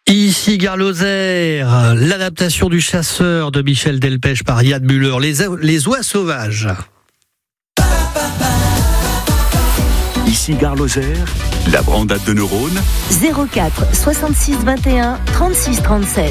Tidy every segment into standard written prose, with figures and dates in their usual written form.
Ici Gare Lozère, l'adaptation du Chasseur de Michel Delpech par Yann Müller, les oies sauvages. Ici Gare Lozère, la brandade de neurones. 04 66 21 36 37.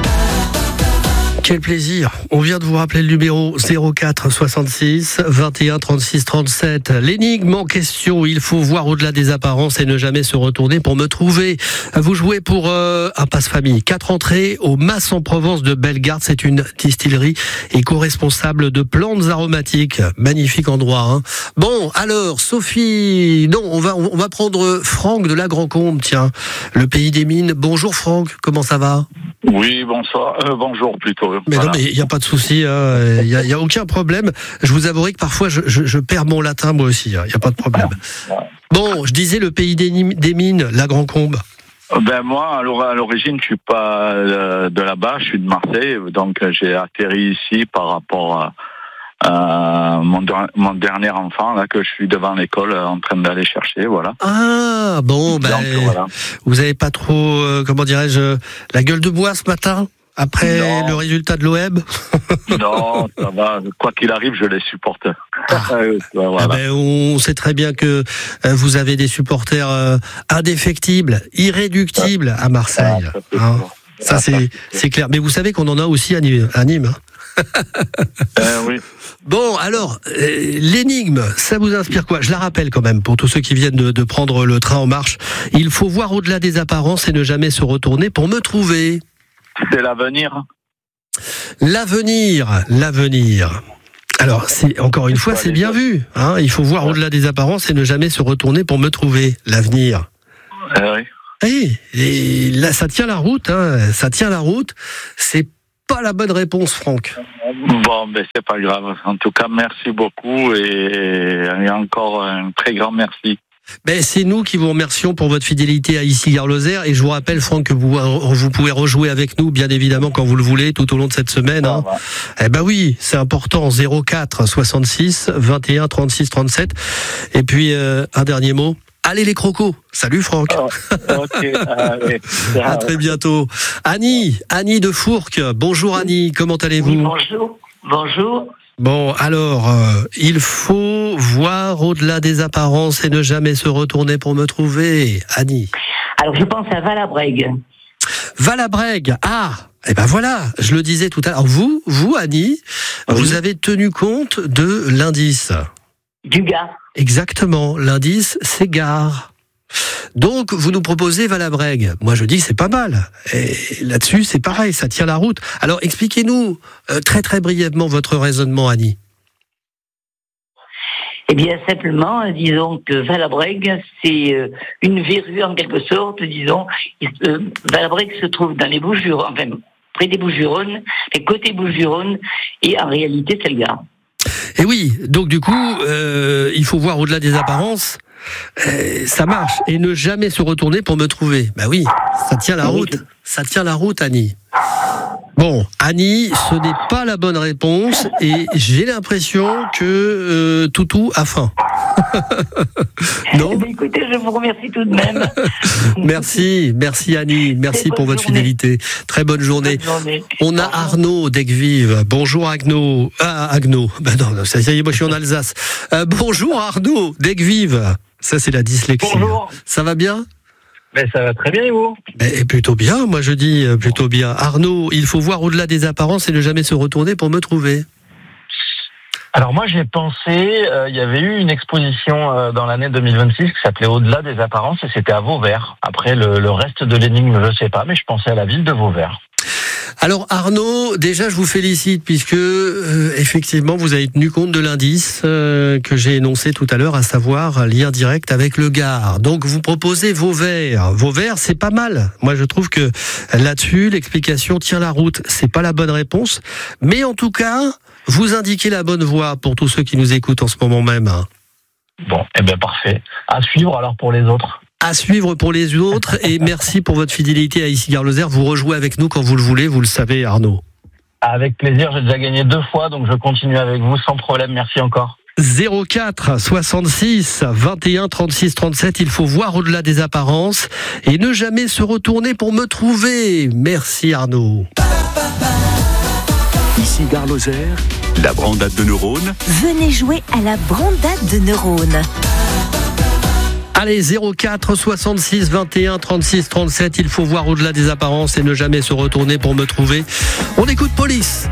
Quel plaisir. On vient de vous rappeler le numéro 04 66 21 36 37. L'énigme en question, il faut voir au-delà des apparences et ne jamais se retourner pour me trouver. Vous jouez pour un passe-famille. 4 entrées au Mas en Provence de Bellegarde. C'est une distillerie éco-responsable de plantes aromatiques. Magnifique endroit, hein. Bon, alors, Sophie, non, on va prendre Franck de la Grand-Combe, tiens. Le pays des mines. Bonjour Franck, comment ça va ? Oui, bonsoir. Bonjour plutôt. Mais voilà. non, mais il n'y a pas de souci, il y a aucun problème. Je vous avouerai que parfois je perds mon latin moi aussi, il n'y a pas de problème. Bon, je disais le pays des mines, la Grand-Combe. Ben moi, à l'origine, je suis pas de là-bas, je suis de Marseille, donc j'ai atterri ici par rapport à mon dernier enfant là que je suis devant l'école en train d'aller chercher, voilà. Ah bon, ben donc, voilà. Vous avez pas trop, comment dirais-je, la gueule de bois ce matin après Non. le résultat de l'OM? Non, ça va. Quoi qu'il arrive, je les supporte. Voilà. Ah ben, on sait très bien que vous avez des supporters indéfectibles, irréductibles à Marseille. Hein. Ça c'est clair. Mais vous savez qu'on en a aussi à Nîmes. Hein. Oui. Bon, alors, l'énigme, ça vous inspire quoi ? Je la rappelle quand même, pour tous ceux qui viennent de prendre le train en marche. Il faut voir au-delà des apparences et ne jamais se retourner pour me trouver. C'est l'avenir. L'avenir. Alors, encore une fois, c'est bien vu. Hein, il faut voir au-delà des apparences et ne jamais se retourner pour me trouver. L'avenir. Oui. Et là, ça tient la route. Hein, ça tient la route. C'est pas la bonne réponse, Franck. Bon, ben c'est pas grave. En tout cas, merci beaucoup et encore un très grand merci. Ben, c'est nous qui vous remercions pour votre fidélité à Ici Gare Lozère et je vous rappelle, Franck, que vous pouvez rejouer avec nous, bien évidemment, quand vous le voulez, tout au long de cette semaine. Hein. Eh ben oui, c'est important. 04 66 21 36 37. Et puis un dernier mot. Allez les crocos. Salut Franck. Ok. Allez. À très bientôt. Annie de Fourques. Bonjour Annie. Comment allez-vous ? Oui, bonjour. Bon, alors, il faut voir au-delà des apparences et ne jamais se retourner pour me trouver. Annie. Alors, je pense à Valabrègue. Valabrègue. Ah, eh ben voilà, je le disais tout à l'heure. Vous, Annie, Oui. vous avez tenu compte de l'indice. Du Gard. Exactement, l'indice, c'est gare. Donc, vous nous proposez Valabrègue. Moi, je dis que c'est pas mal. Et là-dessus, c'est pareil, ça tient la route. Alors, expliquez-nous très très brièvement votre raisonnement, Annie. Eh bien, simplement, disons que Valabrègue, c'est une verrue en quelque sorte, disons. Valabrègue se trouve dans les Bouches-du-Rhône, enfin, près des Bouches-du-Rhône, et côté Bouches-du-Rhône, et en réalité, c'est le Gard. Et oui, donc du coup, il faut voir au-delà des apparences. Ça marche. Et ne jamais se retourner pour me trouver. Bah oui, ça tient la route. Ça tient la route, Annie. Bon, Annie, ce n'est pas la bonne réponse et j'ai l'impression que Toutou a faim. Non ? Eh bien, écoutez, je vous remercie tout de même. Merci Annie, merci pour votre fidélité. Très bonne journée. Bonne journée. On a Arnaud d'Aigues-Vives. Bonjour Agno. Agno. Ben non, ça y est, moi je suis en Alsace. Bonjour Arnaud d'Aigues-Vives. Ça c'est la dyslexie. Bonjour. Ça va bien ? Ben, ça va très bien et vous ? Plutôt bien, moi je dis plutôt bien. Arnaud, il faut voir au-delà des apparences et ne jamais se retourner pour me trouver. Alors moi j'ai pensé, il y avait eu une exposition dans l'année 2026 qui s'appelait Au-delà des apparences et c'était à Vauvert. Après le reste de l'énigme je sais pas, mais je pensais à la ville de Vauvert. Alors Arnaud, déjà je vous félicite puisque effectivement vous avez tenu compte de l'indice que j'ai énoncé tout à l'heure, à savoir lien direct avec le Gard. Donc vous proposez Vauvert. Vauvert, c'est pas mal. Moi je trouve que là-dessus l'explication tient la route. C'est pas la bonne réponse, mais en tout cas vous indiquez la bonne voie pour tous ceux qui nous écoutent en ce moment même. Bon, eh bien parfait. À suivre alors pour les autres. À suivre pour les autres et merci pour votre fidélité à Ici Gare Lozère. Vous rejouez avec nous quand vous le voulez, vous le savez Arnaud. Avec plaisir, j'ai déjà gagné 2 fois donc je continue avec vous sans problème. Merci encore. 04 66 21 36 37. Il faut voir au-delà des apparences et ne jamais se retourner pour me trouver. Merci Arnaud. Ici Gare Lozère, la brandade de neurones. Venez jouer à la brandade de neurones. Allez, 04 66 21 36 37. Il faut voir au-delà des apparences et ne jamais se retourner pour me trouver. On écoute Police.